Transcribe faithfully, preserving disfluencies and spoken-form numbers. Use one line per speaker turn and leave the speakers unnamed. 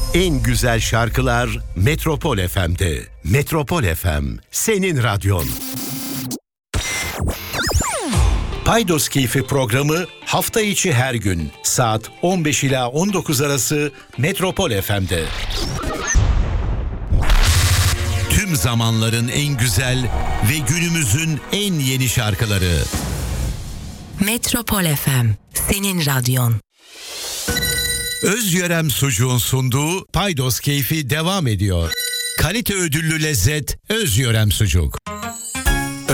En güzel şarkılar Metropol F M'de. Metropol F M, senin radyon. Paydos Keyfi programı hafta içi her gün saat on beş ila on dokuz arası Metropol F M'de. Tüm zamanların en güzel ve günümüzün en yeni şarkıları.
Metropol F M, senin radyon.
Özyörem Sucuğun sunduğu Paydos Keyfi devam ediyor. Kalite ödüllü lezzet Özyörem Sucuk.